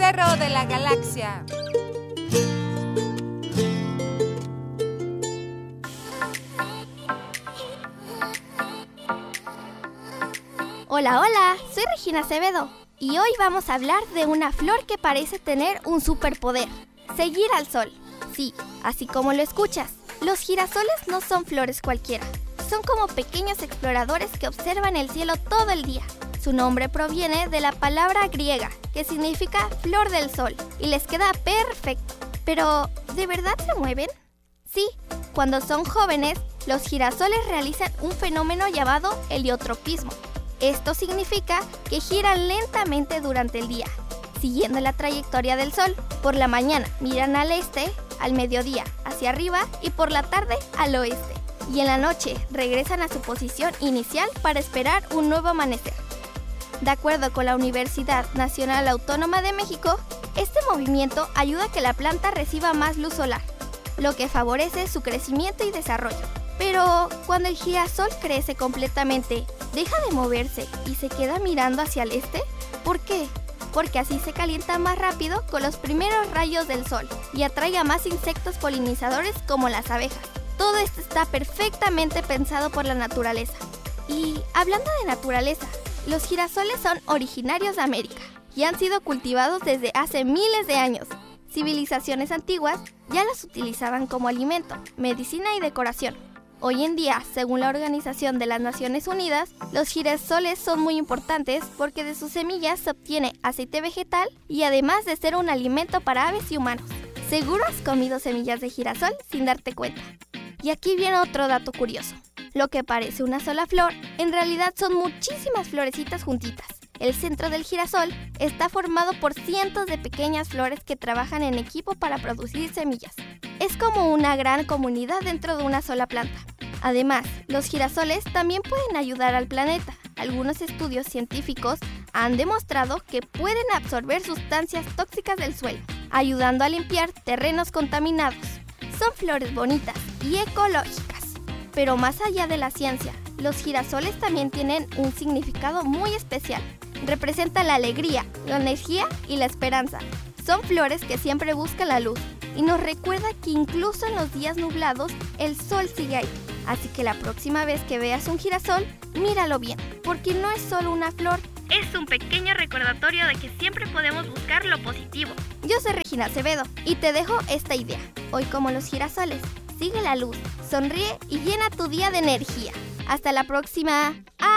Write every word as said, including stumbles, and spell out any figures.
cerro de la galaxia. Hola, hola, soy Regina Acevedo y hoy vamos a hablar de una flor que parece tener un superpoder: seguir al sol. Sí, así como lo escuchas, los girasoles no son flores cualquiera. Son como pequeños exploradores que observan el cielo todo el día. Su nombre proviene de la palabra griega, que significa flor del sol, y les queda perfecto. Pero, ¿de verdad se mueven? Sí, cuando son jóvenes, los girasoles realizan un fenómeno llamado heliotropismo. Esto significa que giran lentamente durante el día, siguiendo la trayectoria del sol. Por la mañana miran al este, al mediodía hacia arriba y por la tarde al oeste. Y en la noche regresan a su posición inicial para esperar un nuevo amanecer. De acuerdo con la Universidad Nacional Autónoma de México, este movimiento ayuda a que la planta reciba más luz solar, lo que favorece su crecimiento y desarrollo. Pero cuando el girasol crece completamente, ¿deja de moverse y se queda mirando hacia el este? ¿Por qué? Porque así se calienta más rápido con los primeros rayos del sol y atrae a más insectos polinizadores como las abejas. Todo esto está perfectamente pensado por la naturaleza. Y hablando de naturaleza, los girasoles son originarios de América y han sido cultivados desde hace miles de años. Civilizaciones antiguas ya los utilizaban como alimento, medicina y decoración. Hoy en día, según la Organización de las Naciones Unidas, los girasoles son muy importantes porque de sus semillas se obtiene aceite vegetal y además de ser un alimento para aves y humanos. Seguro has comido semillas de girasol sin darte cuenta. Y aquí viene otro dato curioso. Lo que parece una sola flor, en realidad son muchísimas florecitas juntitas. El centro del girasol está formado por cientos de pequeñas flores que trabajan en equipo para producir semillas. Es como una gran comunidad dentro de una sola planta. Además, los girasoles también pueden ayudar al planeta. Algunos estudios científicos han demostrado que pueden absorber sustancias tóxicas del suelo, ayudando a limpiar terrenos contaminados. Son flores bonitas y ecológicas. Pero más allá de la ciencia, los girasoles también tienen un significado muy especial. Representan la alegría, la energía y la esperanza. Son flores que siempre buscan la luz y nos recuerda que incluso en los días nublados el sol sigue ahí. Así que la próxima vez que veas un girasol, míralo bien, porque no es solo una flor, es un pequeño recordatorio de que siempre podemos buscar lo positivo. Yo soy Regina Acevedo y te dejo esta idea. Hoy, como los girasoles, sigue la luz, sonríe y llena tu día de energía. Hasta la próxima.